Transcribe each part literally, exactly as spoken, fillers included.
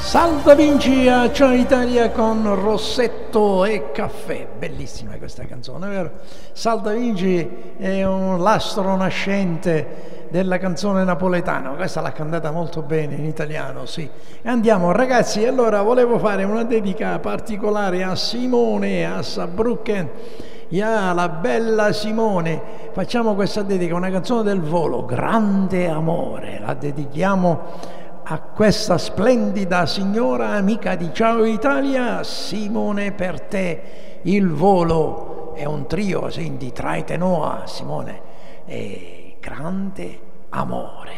Salta Vinci a Ciao Italia con Rossetto e Caffè, bellissima questa canzone, vero? Salta Vinci è un lastro nascente della canzone napoletana, questa l'ha cantata molto bene in italiano, sì. E andiamo ragazzi, allora volevo fare una dedica particolare a Simone, a Saarbrücken, yeah, la bella Simone. Facciamo questa dedica, una canzone del volo, Grande Amore, la dedichiamo a questa splendida signora amica di Ciao Italia. Simone, per te il volo è un trio, senti, traite Noah, Simone, e Grande Amore.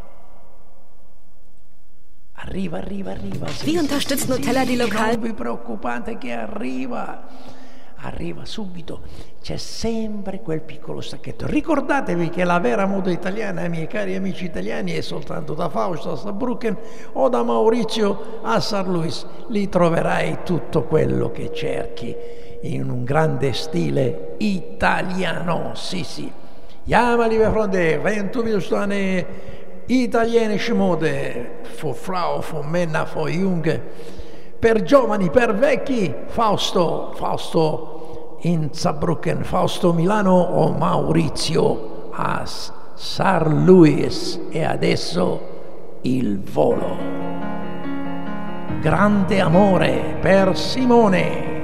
Arriva, arriva, arriva. Wie sì, unterstützt sì, Nutella sì, die Lokal? Non vi preoccupate che arriva. Arriva subito, c'è sempre quel piccolo stacchetto. Ricordatevi che la vera moda italiana, miei cari amici italiani, è soltanto da Fausto a Saarbrücken o da Maurizio a Saar Louis. Lì troverai tutto quello che cerchi in un grande stile italiano, sì sì. Ja, meine liebe Freunde, wenn du willst eine italienische Mode, für Frau, für Männer, für Junge, per giovani, per vecchi, Fausto, Fausto in Saarbrücken, Fausto Milano o Maurizio a Saar Louis. E adesso il volo. Grande Amore per Simone.